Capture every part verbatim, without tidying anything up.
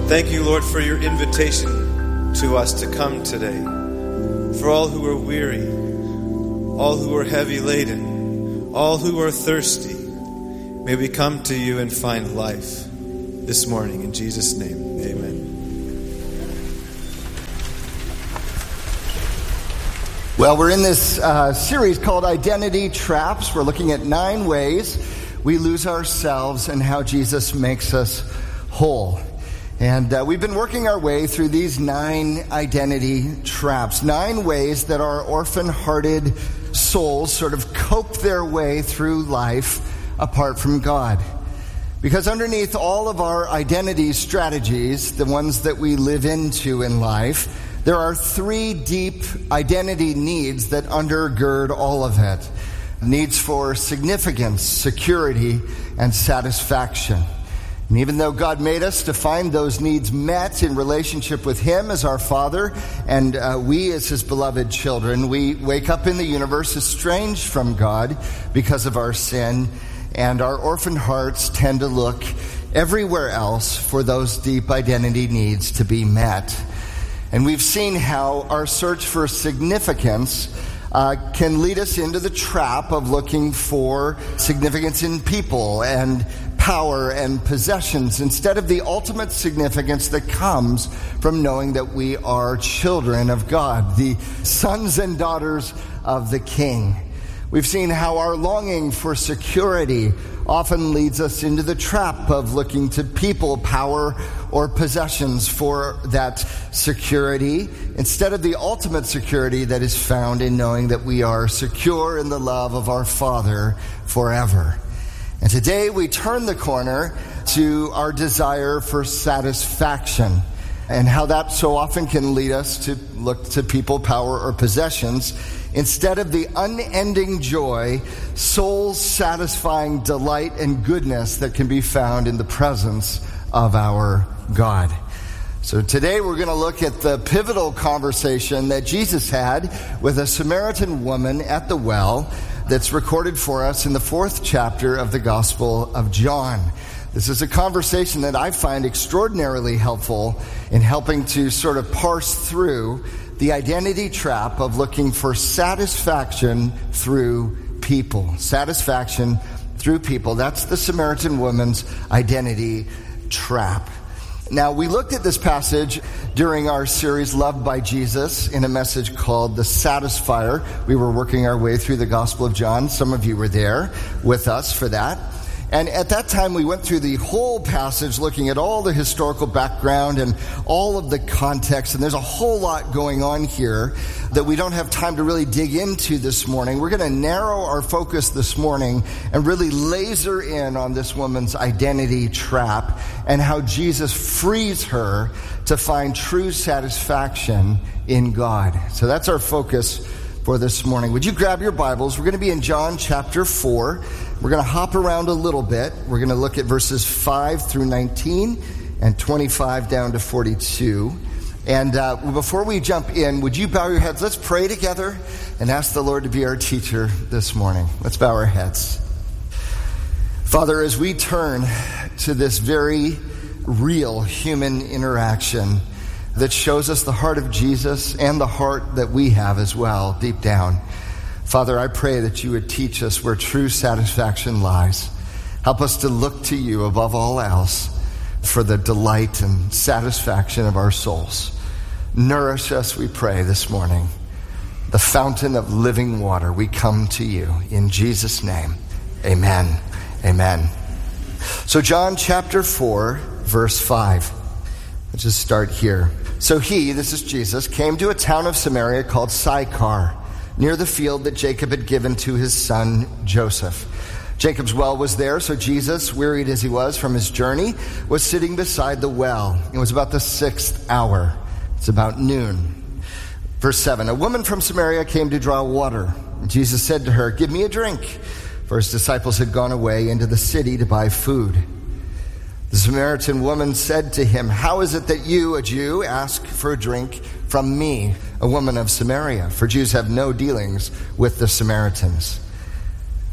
Thank you, Lord, for your invitation to us to come today. For all who are weary, all who are heavy laden, all who are thirsty, may we come to you and find life this morning. In Jesus' name, amen. Well, we're in this uh, series called Identity Traps. We're looking at nine ways we lose ourselves and how Jesus makes us whole. And uh, we've been working our way through these nine identity traps, nine ways that our orphan-hearted souls sort of cope their way through life apart from God. Because underneath all of our identity strategies, the ones that we live into in life, there are three deep identity needs that undergird all of it. Needs for significance, security, and satisfaction. And even though God made us to find those needs met in relationship with Him as our Father, and uh, we as His beloved children, we wake up in the universe estranged from God because of our sin, and our orphan hearts tend to look everywhere else for those deep identity needs to be met. And we've seen how our search for significance uh, can lead us into the trap of looking for significance in people and power and possessions instead of the ultimate significance that comes from knowing that we are children of God, the sons and daughters of the King. We've seen how our longing for security often leads us into the trap of looking to people, power, or possessions for that security instead of the ultimate security that is found in knowing that we are secure in the love of our Father forever. And today we turn the corner to our desire for satisfaction and how that so often can lead us to look to people, power, or possessions instead of the unending joy, soul-satisfying delight and goodness that can be found in the presence of our God. So today we're going to look at the pivotal conversation that Jesus had with a Samaritan woman at the well that's recorded for us in the fourth chapter of the Gospel of John. This is a conversation that I find extraordinarily helpful in helping to sort of parse through the identity trap of looking for satisfaction through people. Satisfaction through people. That's the Samaritan woman's identity trap. Now, we looked at this passage during our series, Loved by Jesus, in a message called The Satisfier. We were working our way through the Gospel of John. Some of you were there with us for that. And at that time, we went through the whole passage, looking at all the historical background and all of the context. And there's a whole lot going on here that we don't have time to really dig into this morning. We're going to narrow our focus this morning and really laser in on this woman's identity trap and how Jesus frees her to find true satisfaction in God. So that's our focus for this morning. Would you grab your Bibles? We're going to be in John chapter four. We're going to hop around a little bit. We're going to look at verses five through nineteen and twenty-five down to forty-two. And uh, before we jump in, would you bow your heads? Let's pray together and ask the Lord to be our teacher this morning. Let's bow our heads. Father, as we turn to this very real human interaction that shows us the heart of Jesus and the heart that we have as well deep down, Father, I pray that you would teach us where true satisfaction lies. Help us to look to you above all else for the delight and satisfaction of our souls. Nourish us, we pray, this morning. The fountain of living water, we come to you. In Jesus' name, amen. Amen. So John chapter four, verse five. Let's just start here. So he, this is Jesus, came to a town of Samaria called Sychar, near the field that Jacob had given to his son Joseph. Jacob's well was there, so Jesus, wearied as he was from his journey, was sitting beside the well. It was about the sixth hour. It's about noon. Verse seven, a woman from Samaria came to draw water. Jesus said to her, "Give me a drink," for his disciples had gone away into the city to buy food. The Samaritan woman said to him, "How is it that you, a Jew, ask for a drink from me, a woman of Samaria? For Jews have no dealings with the Samaritans."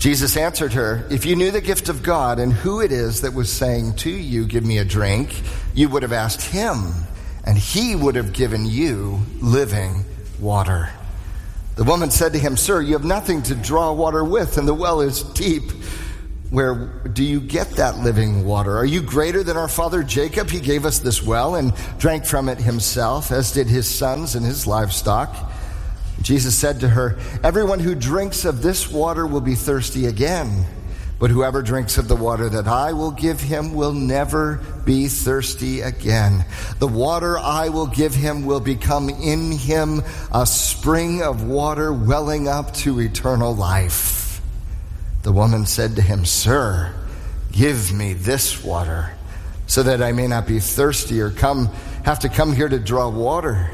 Jesus answered her, "If you knew the gift of God and who it is that was saying to you, 'Give me a drink,' you would have asked him, and he would have given you living water." The woman said to him, "Sir, you have nothing to draw water with, and the well is deep. Where do you get that living water? Are you greater than our father Jacob? He gave us this well and drank from it himself, as did his sons and his livestock." Jesus said to her, "Everyone who drinks of this water will be thirsty again. But whoever drinks of the water that I will give him will never be thirsty again. The water I will give him will become in him a spring of water welling up to eternal life." The woman said to him, "Sir, give me this water so that I may not be thirsty or come have to come here to draw water."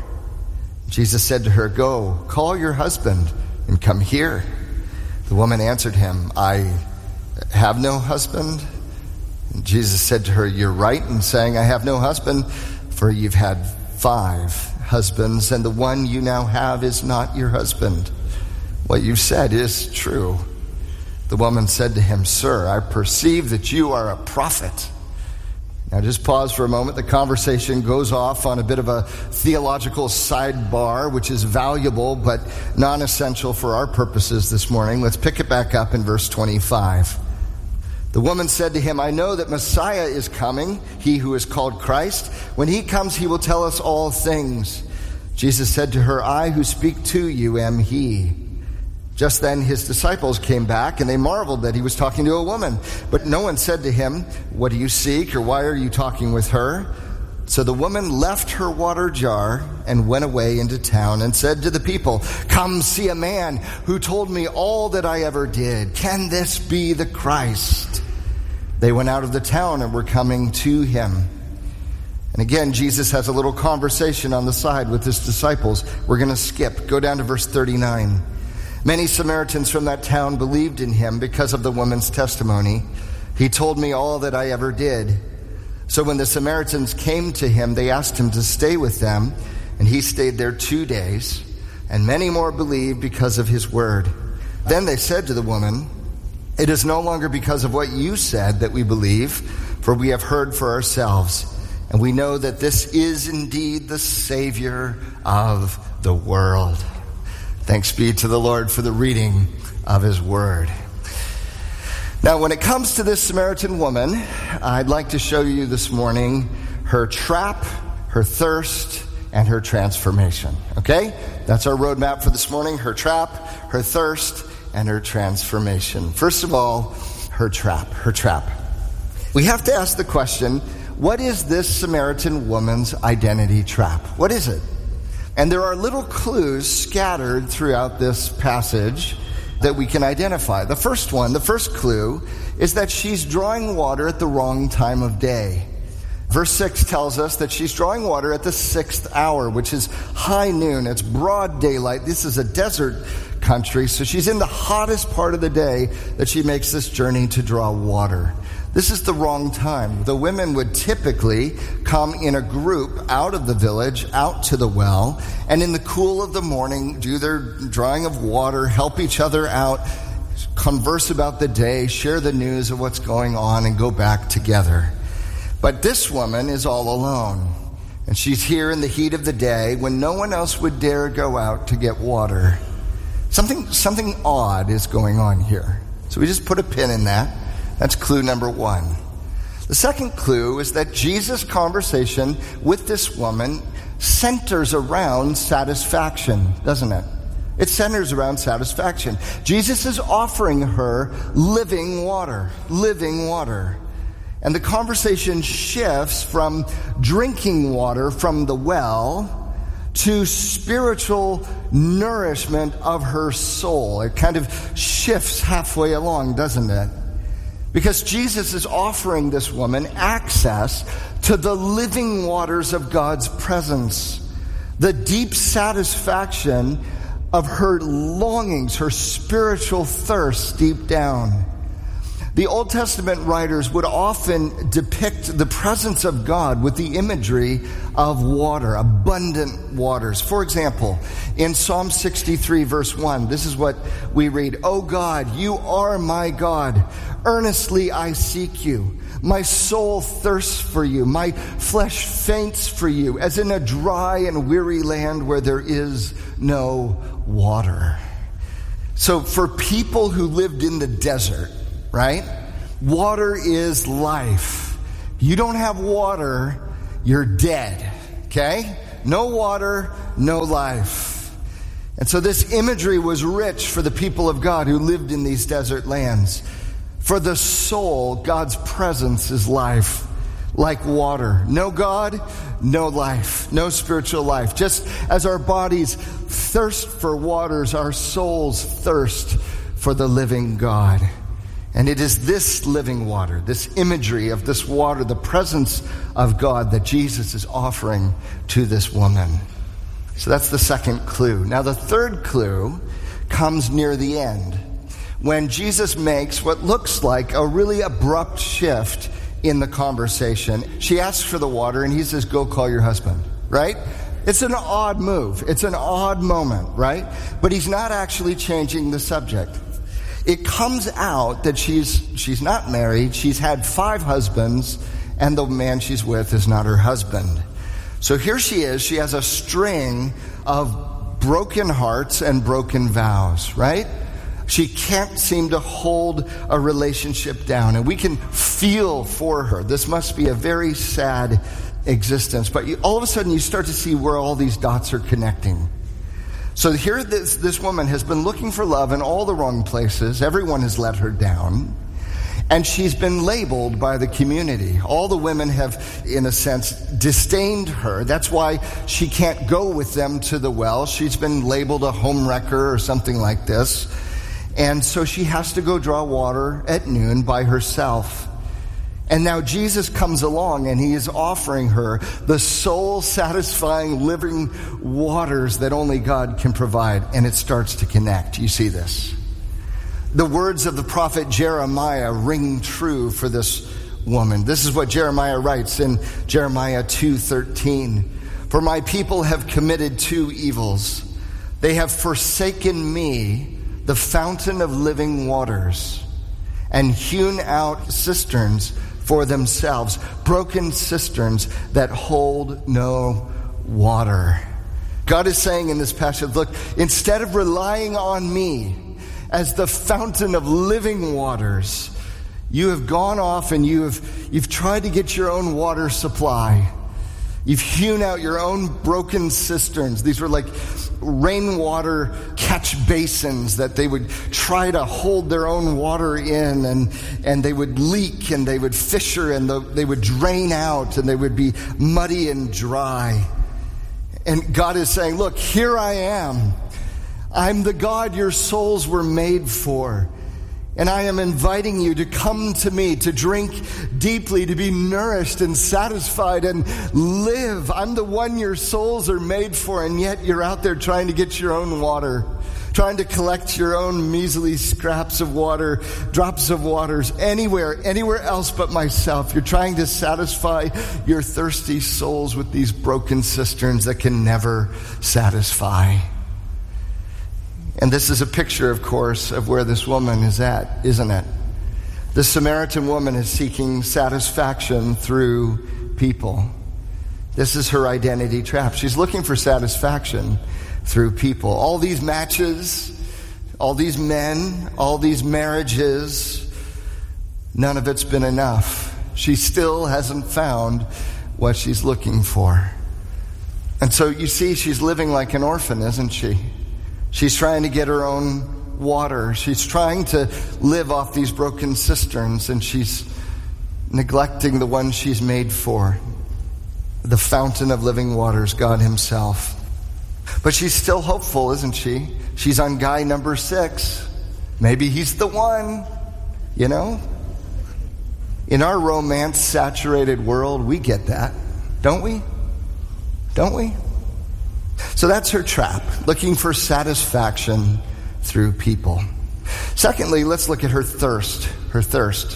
Jesus said to her, "Go, call your husband and come here." The woman answered him, "I have no husband." And Jesus said to her, "You're right in saying I have no husband, for you've had five husbands, and the one you now have is not your husband. What you've said is true." The woman said to him, "Sir, I perceive that you are a prophet." Now just pause for a moment. The conversation goes off on a bit of a theological sidebar, which is valuable but non-essential for our purposes this morning. Let's pick it back up in verse twenty-five. The woman said to him, "I know that Messiah is coming, he who is called Christ. When he comes, he will tell us all things." Jesus said to her, "I who speak to you am he." Just then his disciples came back, and they marveled that he was talking to a woman. But no one said to him, "What do you seek?" or "Why are you talking with her?" So the woman left her water jar and went away into town and said to the people, "Come see a man who told me all that I ever did. Can this be the Christ?" They went out of the town and were coming to him. And again, Jesus has a little conversation on the side with his disciples. We're going to skip. Go down to verse thirty-nine. Many Samaritans from that town believed in him because of the woman's testimony. "He told me all that I ever did." So when the Samaritans came to him, they asked him to stay with them, and he stayed there two days. And many more believed because of his word. Then they said to the woman, "It is no longer because of what you said that we believe, for we have heard for ourselves, and we know that this is indeed the Savior of the world." Thanks be to the Lord for the reading of his word. Now, when it comes to this Samaritan woman, I'd like to show you this morning her trap, her thirst, and her transformation. Okay? That's our roadmap for this morning. Her trap, her thirst, and her transformation. First of all, her trap, her trap. We have to ask the question, what is this Samaritan woman's identity trap? What is it? And there are little clues scattered throughout this passage that we can identify. The first one, the first clue, is that she's drawing water at the wrong time of day. Verse six tells us that she's drawing water at the sixth hour, which is high noon. It's broad daylight. This is a desert country, so she's in the hottest part of the day that she makes this journey to draw water. This is the wrong time. The women would typically come in a group out of the village, out to the well, and in the cool of the morning do their drawing of water, help each other out, converse about the day, share the news of what's going on, and go back together. But this woman is all alone, and she's here in the heat of the day when no one else would dare go out to get water. Something, something odd is going on here. So we just put a pin in that. That's clue number one. The second clue is that Jesus' conversation with this woman centers around satisfaction, doesn't it? It centers around satisfaction. Jesus is offering her living water, living water. And the conversation shifts from drinking water from the well to spiritual nourishment of her soul. It kind of shifts halfway along, doesn't it? Because Jesus is offering this woman access to the living waters of God's presence, the deep satisfaction of her longings, her spiritual thirst deep down. The Old Testament writers would often depict the presence of God with the imagery of water, abundant waters. For example, in Psalm sixty-three, verse one, this is what we read. "O God, you are my God. Earnestly I seek you. My soul thirsts for you. My flesh faints for you, as in a dry and weary land where there is no water." So for people who lived in the desert, right? Water is life. You don't have water, you're dead. Okay? No water, no life. And so this imagery was rich for the people of God who lived in these desert lands. For the soul, God's presence is life, like water. No God, no life, no spiritual life. Just as our bodies thirst for waters, our souls thirst for the living God. And it is this living water, this imagery of this water, the presence of God that Jesus is offering to this woman. So that's the second clue. Now the third clue comes near the end, when Jesus makes what looks like a really abrupt shift in the conversation. She asks for the water and he says, "Go call your husband," right? It's an odd move. It's an odd moment, right? But he's not actually changing the subject. It comes out that she's she's not married. She's had five husbands, and the man she's with is not her husband. So here she is. She has a string of broken hearts and broken vows, right? She can't seem to hold a relationship down, and we can feel for her. This must be a very sad existence. But you, all of a sudden, you start to see where all these dots are connecting. So here this, this woman has been looking for love in all the wrong places. Everyone has let her down. And she's been labeled by the community. All the women have, in a sense, disdained her. That's why she can't go with them to the well. She's been labeled a homewrecker or something like this. And so she has to go draw water at noon by herself. And now Jesus comes along and he is offering her the soul-satisfying living waters that only God can provide. And it starts to connect. You see this? The words of the prophet Jeremiah ring true for this woman. This is what Jeremiah writes in Jeremiah two thirteen. "For my people have committed two evils. They have forsaken me, the fountain of living waters, and hewn out cisterns for themselves, broken cisterns that hold no water." God is saying in this passage, look, instead of relying on me as the fountain of living waters, you have gone off and you have you've tried to get your own water supply. You've hewn out your own broken cisterns. These were like rainwater catch basins that they would try to hold their own water in, and, and they would leak and they would fissure and the, they would drain out and they would be muddy and dry. And God is saying, look, here I am. I'm the God your souls were made for. And I am inviting you to come to me, to drink deeply, to be nourished and satisfied and live. I'm the one your souls are made for, and yet you're out there trying to get your own water, trying to collect your own measly scraps of water, drops of waters, anywhere, anywhere else but myself. You're trying to satisfy your thirsty souls with these broken cisterns that can never satisfy. And this is a picture, of course, of where this woman is at, isn't it? The Samaritan woman is seeking satisfaction through people. This is her identity trap. She's looking for satisfaction through people. All these matches, all these men, all these marriages, none of it's been enough. She still hasn't found what she's looking for. And so you see, she's living like an orphan, isn't she? She's trying to get her own water. She's trying to live off these broken cisterns, and she's neglecting the one she's made for, the fountain of living waters, God himself. But she's still hopeful, isn't she? She's on guy number six. Maybe he's the one, you know? In our romance-saturated world, we get that, don't we? Don't we? So that's her trap, looking for satisfaction through people. Secondly, let's look at her thirst. her thirst.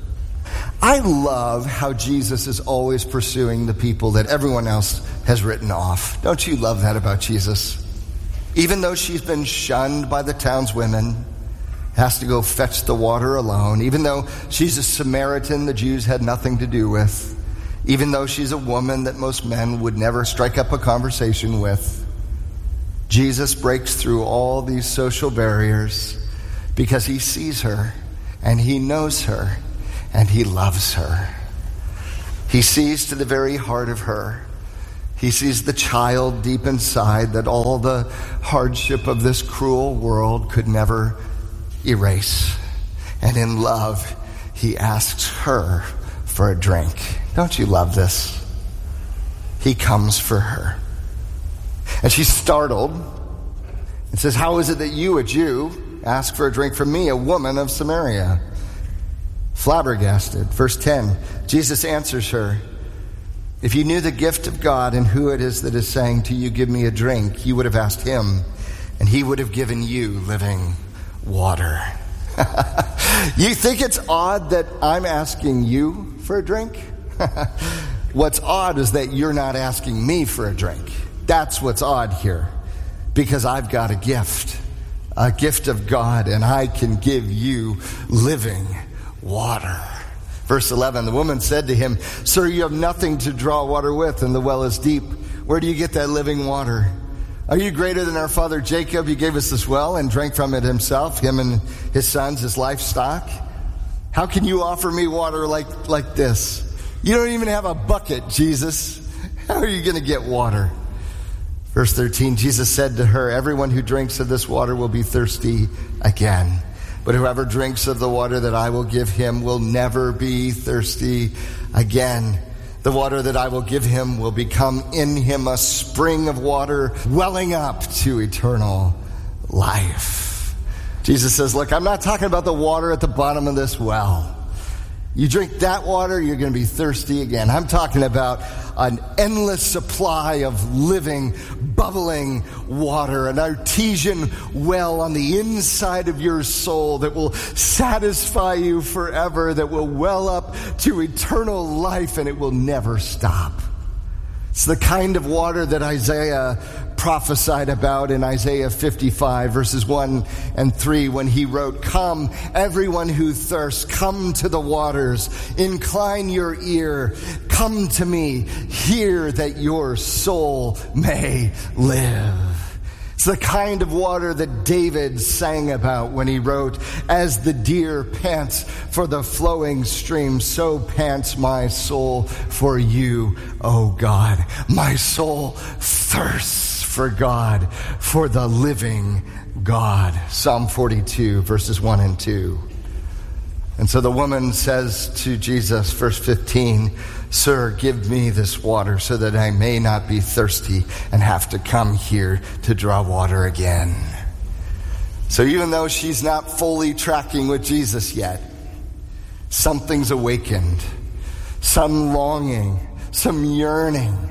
I love how Jesus is always pursuing the people that everyone else has written off. Don't you love that about Jesus? Even though she's been shunned by the townswomen, has to go fetch the water alone, even though she's a Samaritan the Jews had nothing to do with, even though she's a woman that most men would never strike up a conversation with, Jesus breaks through all these social barriers because he sees her and he knows her and he loves her. He sees to the very heart of her. He sees the child deep inside that all the hardship of this cruel world could never erase. And in love, he asks her for a drink. Don't you love this? He comes for her. And she's startled and says, how is it that you, a Jew, ask for a drink from me, a woman of Samaria? Flabbergasted. Verse ten, Jesus answers her, if you knew the gift of God and who it is that is saying to you, give me a drink, you would have asked him, and he would have given you living water. You think it's odd that I'm asking you for a drink? What's odd is that you're not asking me for a drink. That's what's odd here. Because I've got a gift, a gift of God, and I can give you living water. Verse eleven, the woman said to him, sir, you have nothing to draw water with, and the well is deep. Where do you get that living water? Are you greater than our father Jacob? He gave us this well and drank from it himself, him and his sons, his livestock. How can you offer me water like, like this? You don't even have a bucket, Jesus. How are you going to get water? Verse thirteen, Jesus said to her, everyone who drinks of this water will be thirsty again. But whoever drinks of the water that I will give him will never be thirsty again. The water that I will give him will become in him a spring of water welling up to eternal life. Jesus says, look, I'm not talking about the water at the bottom of this well. You drink that water, you're going to be thirsty again. I'm talking about an endless supply of living, bubbling water, an artesian well on the inside of your soul that will satisfy you forever, that will well up to eternal life, and it will never stop. It's the kind of water that Isaiah prophesied about in Isaiah fifty-five, verses one and three, when he wrote, come, everyone who thirsts, come to the waters. Incline your ear. Come to me. Hear that your soul may live. It's the kind of water that David sang about when he wrote, as the deer pants for the flowing stream, so pants my soul for you, O God. My soul thirsts for God, for the living God. Psalm forty-two, verses one and two. And so the woman says to Jesus, verse fifteen, sir, give me this water so that I may not be thirsty and have to come here to draw water again. So even though she's not fully tracking with Jesus yet, something's awakened, some longing, some yearning.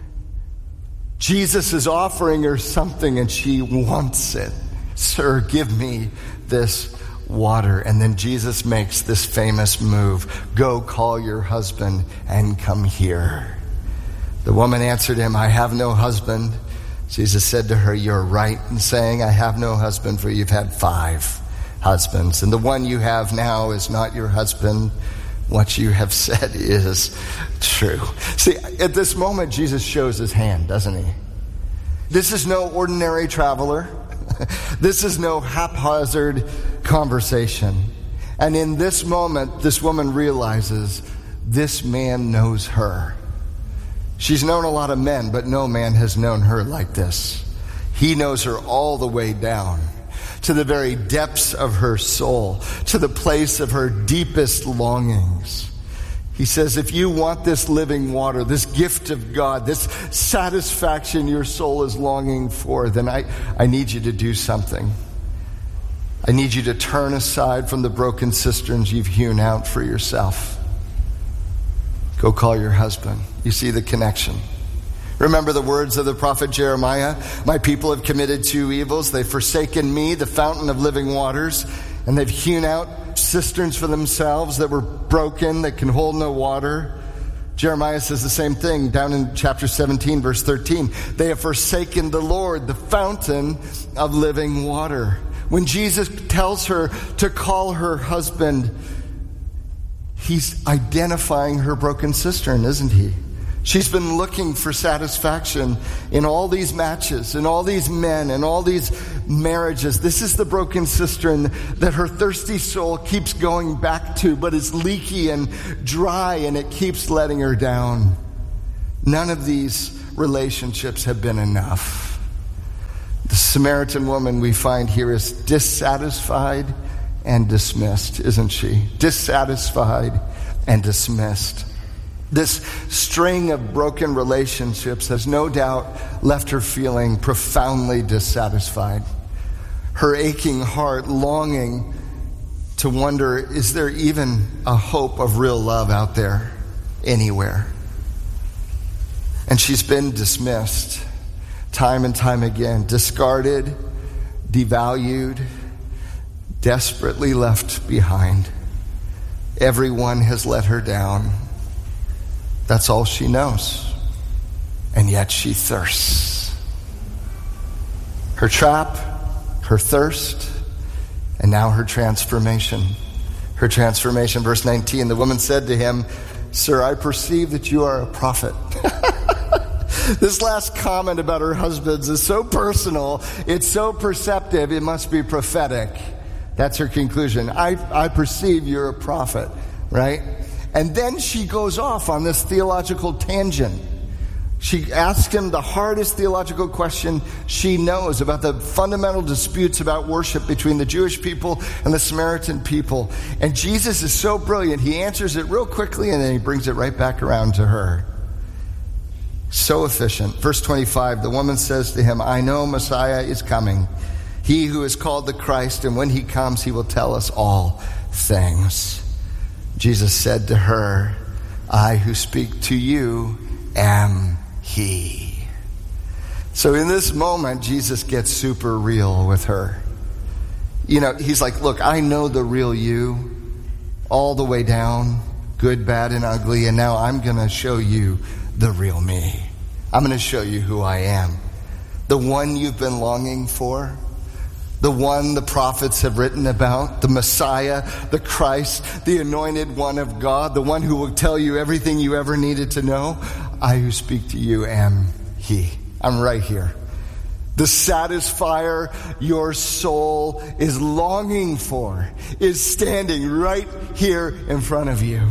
Jesus is offering her something and she wants it. Sir, give me this water. And then Jesus makes this famous move. Go call your husband and come here. The woman answered him, I have no husband. Jesus said to her, you're right in saying I have no husband, for you've had five husbands, and the one you have now is not your husband. What you have said is true. See, at this moment, Jesus shows his hand, doesn't he? This is no ordinary traveler. This is no haphazard conversation. And in this moment, this woman realizes this man knows her. She's known a lot of men, but no man has known her like this. He knows her all the way down, to the very depths of her soul, to the place of her deepest longings. He says, if you want this living water, this gift of God, this satisfaction your soul is longing for, then I, I need you to do something. I need you to turn aside from the broken cisterns you've hewn out for yourself. Go call your husband. You see the connection. Remember the words of the prophet Jeremiah. My people have committed two evils. They've forsaken me, the fountain of living waters, and they've hewn out cisterns for themselves that were broken, that can hold no water. Jeremiah says the same thing down in chapter seventeen, verse thirteen. They have forsaken the Lord, the fountain of living water. When Jesus tells her to call her husband, he's identifying her broken cistern, isn't he? She's been looking for satisfaction in all these matches, in all these men, and all these marriages. This is the broken cistern that her thirsty soul keeps going back to, but it's leaky and dry, and it keeps letting her down. None of these relationships have been enough. The Samaritan woman we find here is dissatisfied and dismissed, isn't she? Dissatisfied and dismissed. This string of broken relationships has no doubt left her feeling profoundly dissatisfied. Her aching heart longing to wonder, is there even a hope of real love out there anywhere? And she's been dismissed time and time again, discarded, devalued, desperately left behind. Everyone has let her down. That's all she knows. And yet she thirsts. Her trap, her thirst, and now her transformation. Her transformation, verse nineteen, the woman said to him, "Sir, I perceive that you are a prophet." This last comment about her husband's is so personal, it's so perceptive, it must be prophetic. That's her conclusion. I, I perceive you're a prophet, right? And then she goes off on this theological tangent. She asks him the hardest theological question she knows about the fundamental disputes about worship between the Jewish people and the Samaritan people. And Jesus is so brilliant, he answers it real quickly and then he brings it right back around to her. So efficient. Verse twenty-five, the woman says to him, "I know Messiah is coming, he who is called the Christ, and when he comes, he will tell us all things." Jesus said to her, "I who speak to you am he." So in this moment, Jesus gets super real with her. You know, he's like, look, I know the real you all the way down, good, bad, and ugly, and now I'm going to show you the real me. I'm going to show you who I am. The one you've been longing for. The one the prophets have written about, the Messiah, the Christ, the anointed one of God, the one who will tell you everything you ever needed to know. I who speak to you am he. I'm right here. The satisfier your soul is longing for is standing right here in front of you.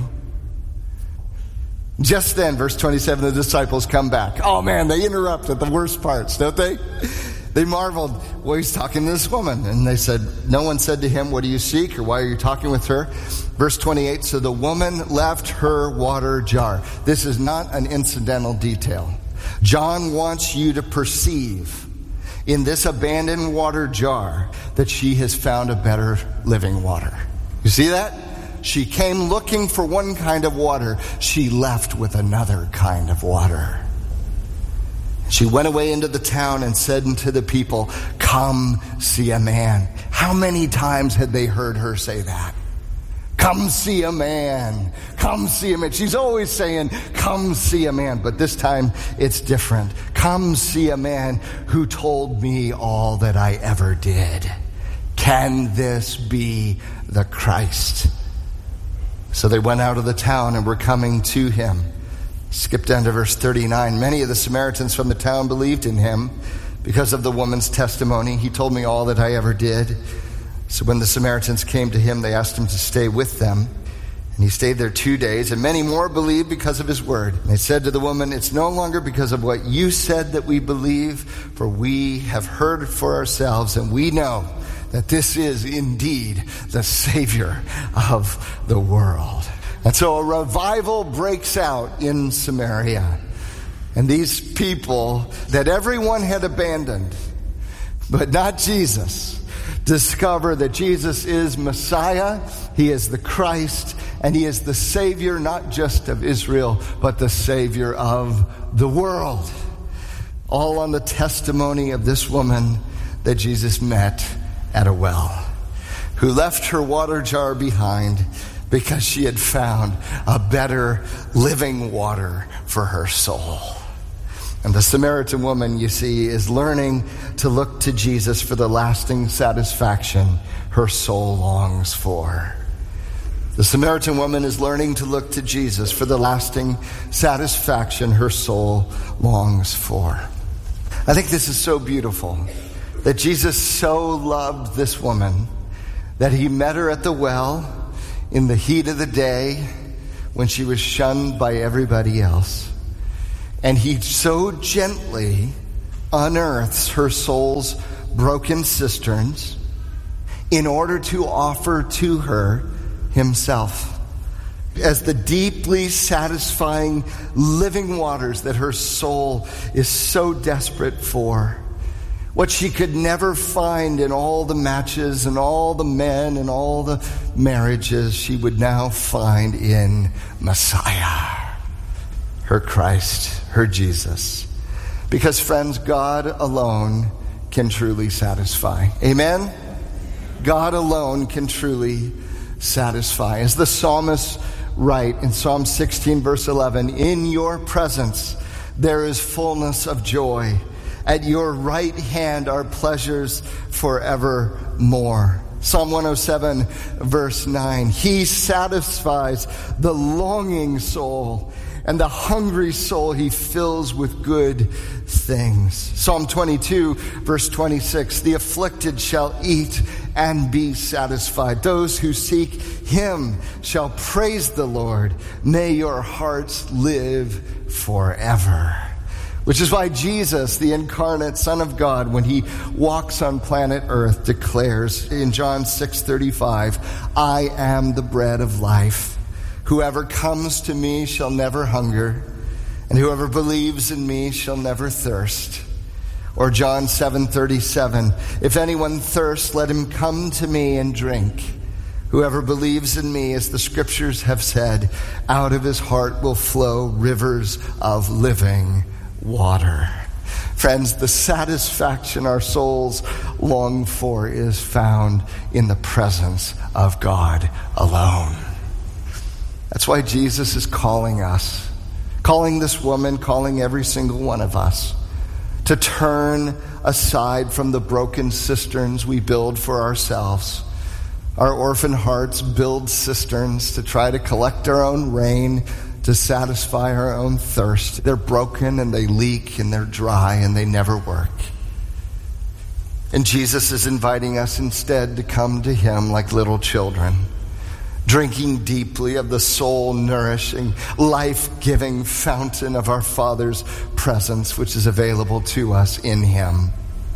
Just then, verse twenty-seven, the disciples come back. Oh man, they interrupt at the worst parts, don't they? They marveled, well, he's talking to this woman. And they said, no one said to him, what do you seek? Or why are you talking with her? Verse twenty-eight, so the woman left her water jar. This is not an incidental detail. John wants you to perceive in this abandoned water jar that she has found a better living water. You see that? She came looking for one kind of water. She left with another kind of water. She went away into the town and said unto the people, come see a man. How many times had they heard her say that? Come see a man. Come see a man. She's always saying, come see a man. But this time it's different. Come see a man who told me all that I ever did. Can this be the Christ? So they went out of the town and were coming to him. Skip down to verse thirty-nine. Many of the Samaritans from the town believed in him because of the woman's testimony. He told me all that I ever did. So when the Samaritans came to him, they asked him to stay with them. And he stayed there two days, and many more believed because of his word. And they said to the woman, it's no longer because of what you said that we believe, for we have heard for ourselves, and we know that this is indeed the Savior of the world. And so a revival breaks out in Samaria. And these people that everyone had abandoned, but not Jesus, discover that Jesus is Messiah, he is the Christ, and he is the Savior not just of Israel, but the Savior of the world. All on the testimony of this woman that Jesus met at a well. who left her water jar behind because she had found a better living water for her soul. And the Samaritan woman, you see, is learning to look to Jesus for the lasting satisfaction her soul longs for. The Samaritan woman is learning to look to Jesus for the lasting satisfaction her soul longs for. I think this is so beautiful, that Jesus so loved this woman that he met her at the well in the heat of the day when she was shunned by everybody else. And he so gently unearths her soul's broken cisterns in order to offer to her himself as the deeply satisfying living waters that her soul is so desperate for. What she could never find in all the matches and all the men and all the marriages, she would now find in Messiah, her Christ, her Jesus. Because, friends, God alone can truly satisfy. Amen? God alone can truly satisfy. As the psalmist write in Psalm sixteen, verse eleven, in your presence there is fullness of joy. At your right hand are pleasures forevermore. Psalm one oh seven, verse nine, he satisfies the longing soul, and the hungry soul he fills with good things. Psalm twenty-two, verse twenty-six, the afflicted shall eat and be satisfied. Those who seek him shall praise the Lord. May your hearts live forever. Which is why Jesus, the incarnate Son of God, when he walks on planet Earth, declares in John six thirty-five, I am the bread of life. Whoever comes to me shall never hunger, and whoever believes in me shall never thirst. Or John seven thirty-seven, if anyone thirsts, let him come to me and drink. Whoever believes in me, as the scriptures have said, out of his heart will flow rivers of living water. Friends, the satisfaction our souls long for is found in the presence of God alone. That's why Jesus is calling us, calling this woman, calling every single one of us to turn aside from the broken cisterns we build for ourselves. Our orphan hearts build cisterns to try to collect our own rain, to satisfy our own thirst. They're broken and they leak and they're dry and they never work. And Jesus is inviting us instead to come to him like little children, drinking deeply of the soul-nourishing, life-giving fountain of our Father's presence, which is available to us in him.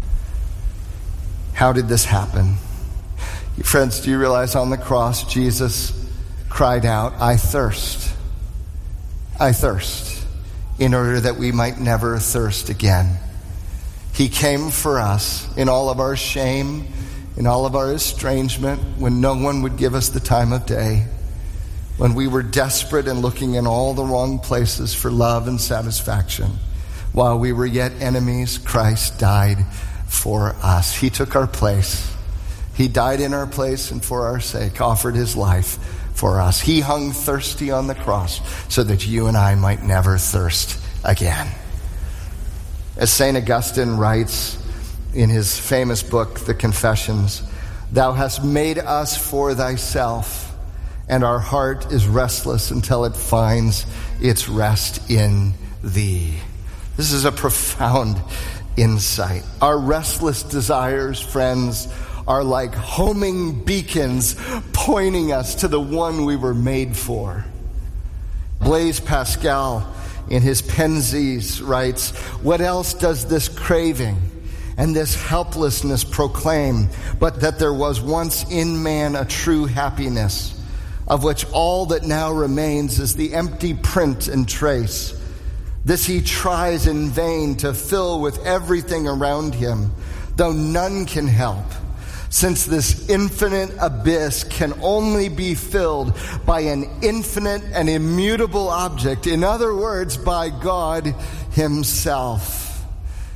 How did this happen? Friends, do you realize on the cross, Jesus cried out, I thirst. I thirst, in order that we might never thirst again. He came for us in all of our shame, in all of our estrangement, when no one would give us the time of day, when we were desperate and looking in all the wrong places for love and satisfaction. While we were yet enemies, Christ died for us. He took our place. He died in our place and for our sake offered his life for us. He hung thirsty on the cross so that you and I might never thirst again. As Saint Augustine writes in his famous book, The Confessions, thou hast made us for thyself, and our heart is restless until it finds its rest in thee. This is a profound insight. Our restless desires, friends, are like homing beacons pointing us to the one we were made for. Blaise Pascal, in his Pensies, writes, what else does this craving and this helplessness proclaim but that there was once in man a true happiness, of which all that now remains is the empty print and trace? This he tries in vain to fill with everything around him, though none can help, since this infinite abyss can only be filled by an infinite and immutable object, in other words, by God himself.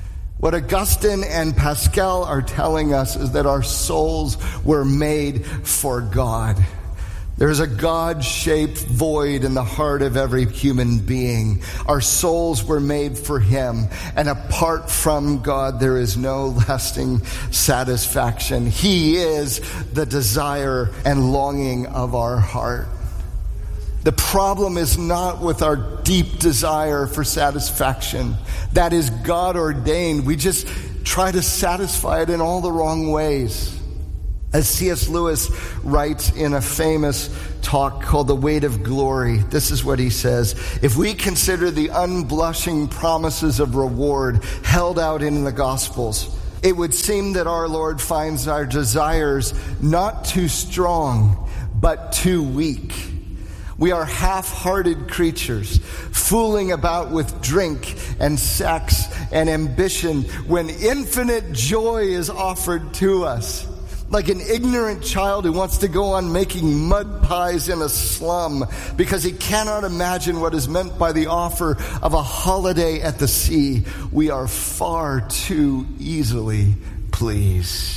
What Augustine and Pascal are telling us is that our souls were made for God. There's a God-shaped void in the heart of every human being. Our souls were made for Him, and apart from God, there is no lasting satisfaction. He is the desire and longing of our heart. The problem is not with our deep desire for satisfaction. That is God ordained. We just try to satisfy it in all the wrong ways. As C S Lewis writes in a famous talk called The Weight of Glory, this is what he says: if we consider the unblushing promises of reward held out in the Gospels, it would seem that our Lord finds our desires not too strong, but too weak. We are half-hearted creatures, fooling about with drink and sex and ambition when infinite joy is offered to us. Like an ignorant child who wants to go on making mud pies in a slum because he cannot imagine what is meant by the offer of a holiday at the sea. We are far too easily pleased.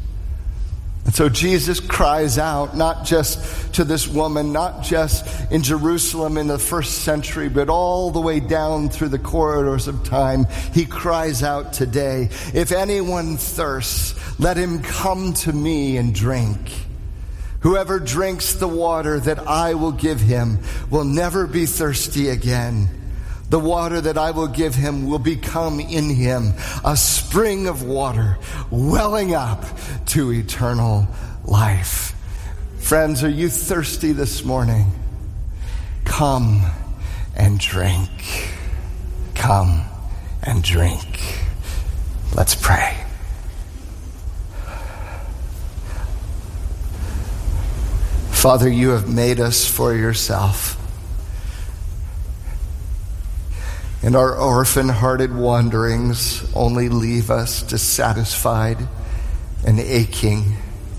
And so Jesus cries out, not just to this woman, not just in Jerusalem in the first century, but all the way down through the corridors of time. He cries out today, if anyone thirsts, let him come to me and drink. Whoever drinks the water that I will give him will never be thirsty again. The water that I will give him will become in him a spring of water welling up to eternal life. Friends, are you thirsty this morning? Come and drink. Come and drink. Let's pray. Father, you have made us for yourself. And our orphan-hearted wanderings only leave us dissatisfied and aching.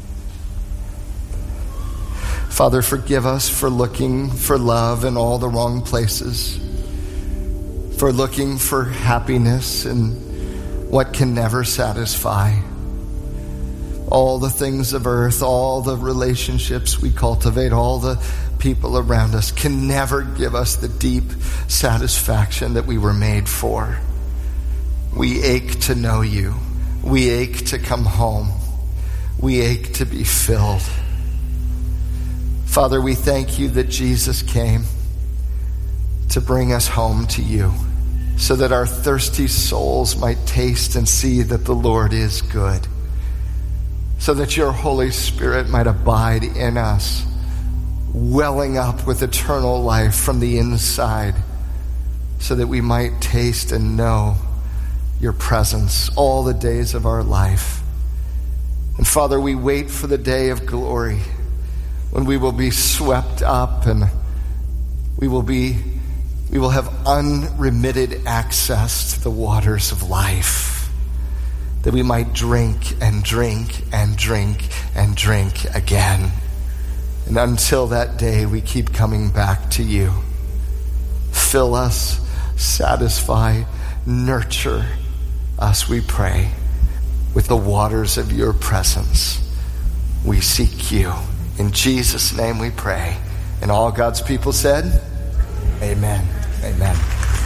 Father, forgive us for looking for love in all the wrong places, for looking for happiness in what can never satisfy. All the things of earth, all the relationships we cultivate, all the people around us can never give us the deep satisfaction that we were made for. We ache to know you. We ache to come home. We ache to be filled. Father, we thank you that Jesus came to bring us home to you so that our thirsty souls might taste and see that the Lord is good, so that your Holy Spirit might abide in us, welling up with eternal life from the inside, so that we might taste and know your presence all the days of our life. And Father, we wait for the day of glory when we will be swept up and we will be we will have unremitted access to the waters of life, that we might drink and drink and drink and drink again. And until that day, we keep coming back to you. Fill us, satisfy, nurture us, we pray, with the waters of your presence. We seek you. In Jesus' name we pray. And all God's people said, amen. Amen.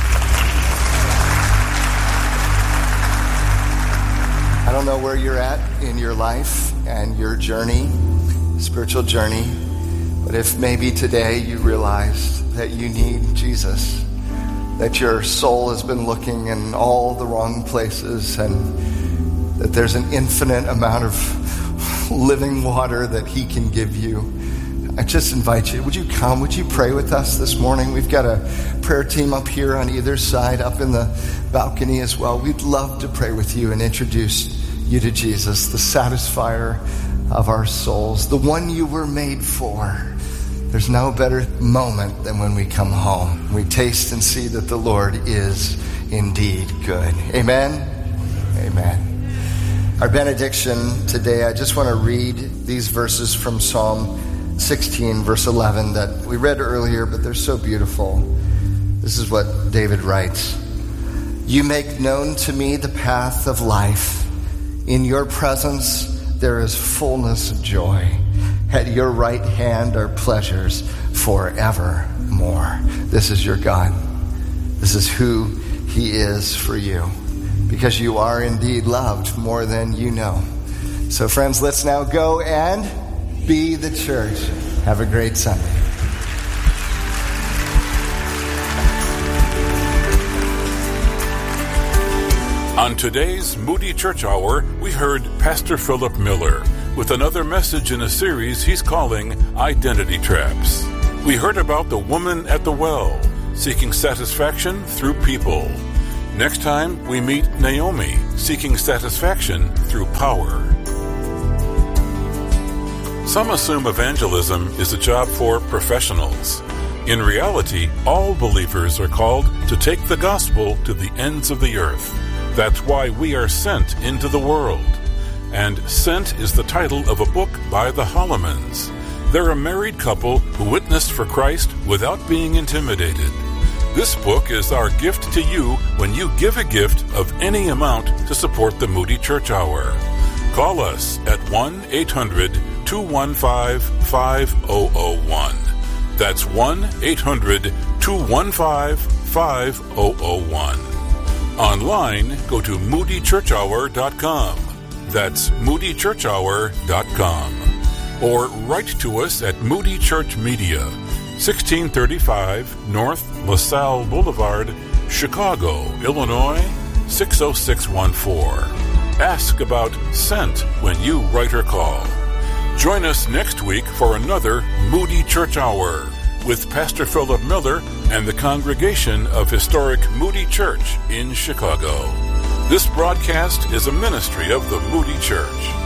I don't know where you're at in your life and your journey, spiritual journey, but if maybe today you realized that you need Jesus, that your soul has been looking in all the wrong places, and that there's an infinite amount of living water that he can give you, I just invite you, would you come? Would you pray with us this morning? We've got a prayer team up here on either side, up in the balcony as well. We'd love to pray with you and introduce you to Jesus, the satisfier of our souls, the one you were made for. There's no better moment than when we come home. We taste and see that the Lord is indeed good. Amen? Amen. Our benediction today, I just want to read these verses from Psalm sixteen, verse eleven, that we read earlier, but they're so beautiful. This is what David writes. You make known to me the path of life. In your presence there is fullness of joy. At your right hand are pleasures forevermore. This is your God. This is who he is for you, because you are indeed loved more than you know. So friends, let's now go and be the church. Have a great Sunday. On today's Moody Church Hour, we heard Pastor Philip Miller with another message in a series he's calling Identity Traps. We heard about the woman at the well, seeking satisfaction through people. Next time, we meet Naomi, seeking satisfaction through power. Some assume evangelism is a job for professionals. In reality, all believers are called to take the gospel to the ends of the earth. That's why we are sent into the world. And Sent is the title of a book by the Hollemans. They're a married couple who witnessed for Christ without being intimidated. This book is our gift to you when you give a gift of any amount to support the Moody Church Hour. Call us at one eight hundred two one five five zero zero one. That's one eight hundred two one five five zero zero one. Online, go to moody church hour dot com. That's moody church hour dot com. Or write to us at Moody Church Media, sixteen thirty-five North LaSalle Boulevard, Chicago, Illinois, six oh six one four. Ask about Sent when you write or call. Join us next week for another Moody Church Hour with Pastor Philip Miller and the congregation of historic Moody Church in Chicago. This broadcast is a ministry of the Moody Church.